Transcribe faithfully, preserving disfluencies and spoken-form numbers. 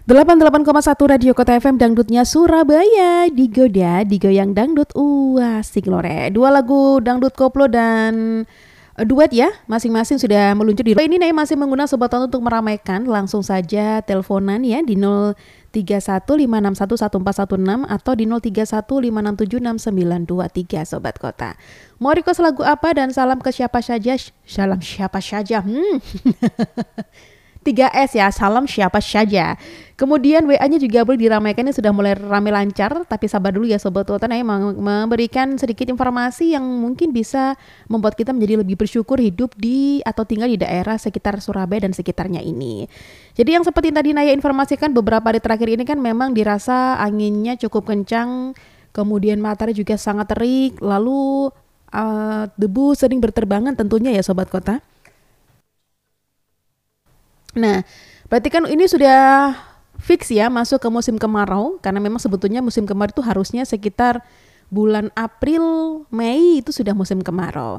delapan puluh delapan koma satu Radio Kota F M dangdutnya Surabaya. Digoda, digoyang dangdut. Uh, asik lore. Dua lagu dangdut koplo dan uh, duet ya, masing-masing sudah meluncur di. Ini nih masih menggunakan Sobat Tonton untuk meramaikan. Langsung saja teleponan ya di nol tiga satu lima enam satu satu empat satu enam atau di nol tiga satu lima enam tujuh enam sembilan dua tiga Sobat Kota. Mau request lagu apa dan salam ke siapa saja? Salam siapa saja? Hmm. tiga S ya, salam siapa saja. Kemudian W A-nya juga boleh diramaikan, ini sudah mulai ramai lancar, tapi sabar dulu ya Sobat Tonton ya, memberikan sedikit informasi yang mungkin bisa membuat kita menjadi lebih bersyukur hidup di atau tinggal di daerah sekitar Surabaya dan sekitarnya ini. Jadi yang seperti tadi Naya informasikan, beberapa hari terakhir ini kan memang dirasa anginnya cukup kencang, kemudian matahari juga sangat terik, lalu uh, debu sering berterbangan tentunya ya Sobat Kota. Nah, berarti kan ini sudah fix ya masuk ke musim kemarau, karena memang sebetulnya musim kemarau itu harusnya sekitar bulan April, Mei itu sudah musim kemarau.